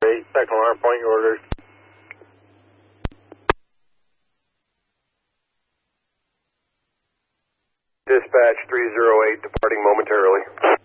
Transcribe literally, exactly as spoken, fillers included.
eight, second alarm, point your orders. Dispatch three zero eight, departing momentarily.